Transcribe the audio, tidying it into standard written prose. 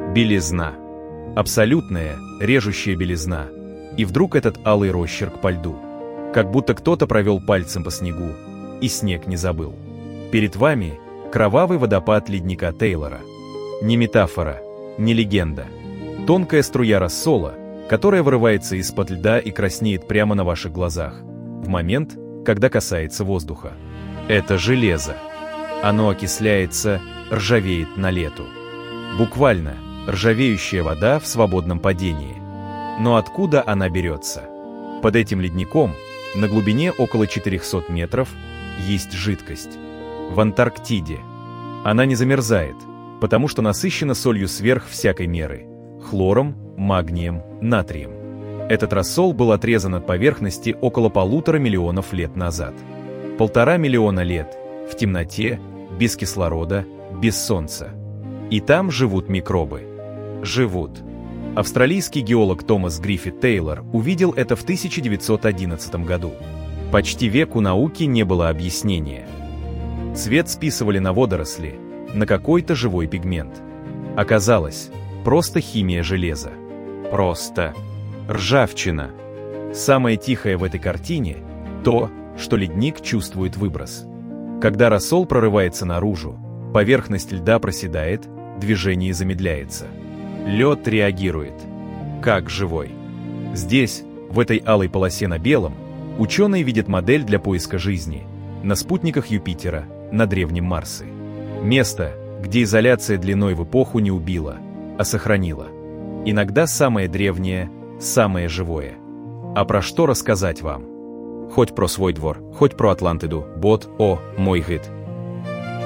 Белизна. Абсолютная, режущая белизна. И вдруг этот алый росчерк по льду. Как будто кто-то провел пальцем по снегу, и снег не забыл. Перед вами кровавый водопад ледника Тейлора. Не метафора, не легенда. Тонкая струя рассола, которая вырывается из-под льда и краснеет прямо на ваших глазах, в момент, когда касается воздуха. Это железо. Оно окисляется, ржавеет на лету. Буквально, ржавеющая вода в свободном падении. Но откуда она берется? Под этим ледником, на глубине около 400 метров, есть жидкость. В Антарктиде. Она не замерзает, потому что насыщена солью сверх всякой меры. Хлором, магнием, натрием. Этот рассол был отрезан от поверхности около 1,5 миллиона лет назад. 1,5 миллиона лет в темноте, без кислорода, без солнца. И там живут микробы. Живут. Австралийский геолог Томас Гриффит Тейлор увидел это в 1911 году. Почти веку науки не было объяснения. Цвет списывали на водоросли, на какой-то живой пигмент. Оказалось, просто химия железа. Просто ржавчина. Самое тихое в этой картине – то, что ледник чувствует выброс. Когда рассол прорывается наружу, поверхность льда проседает, движение замедляется. Лед реагирует. Как живой. Здесь, в этой алой полосе на белом, ученые видят модель для поиска жизни на спутниках Юпитера, на древнем Марсе. Место, где изоляция длиной в эпоху не убила, а сохранила. Иногда самое древнее, самое живое. А про что рассказать вам? Хоть про свой двор, хоть про Атлантиду, бот, о, мой гид.